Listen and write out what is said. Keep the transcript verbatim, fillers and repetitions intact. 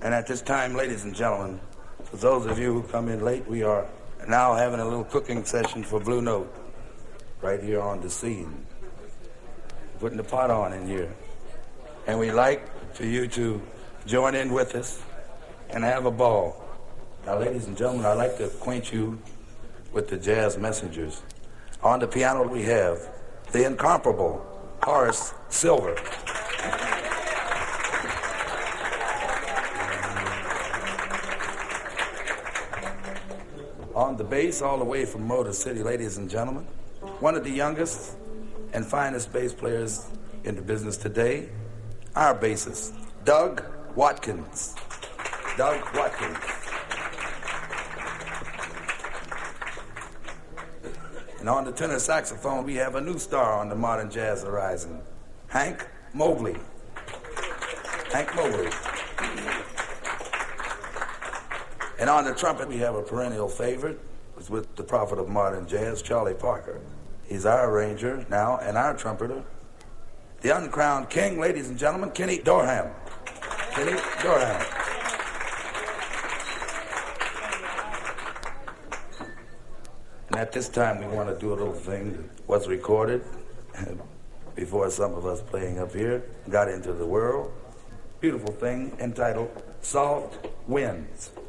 And at this time, ladies and gentlemen, for those of you who come in late, we are now having a little cooking session for Blue Note right here on the scene. Putting the pot on in here. And we like for you to join in with us and have a ball. Now, ladies and gentlemen, I'd like to acquaint you with the jazz messengers. On the piano we have the incomparable Horace Silver. On the bass, all the way from Motor City, ladies and gentlemen, one of the youngest and finest bass players in the business today, our bassist, Doug Watkins. Doug Watkins. And on the tenor saxophone, we have a new star on the modern jazz horizon, Hank Mobley. Hank Mobley. And on the trumpet, we have a perennial favorite. It's with the prophet of modern jazz, Charlie Parker. He's our arranger now and our trumpeter. The uncrowned king, ladies and gentlemen, Kenny Dorham. Kenny Dorham. And at this time, we want to do a little thing that was recorded before some of us playing up here got into the world. Beautiful thing entitled Soft Winds.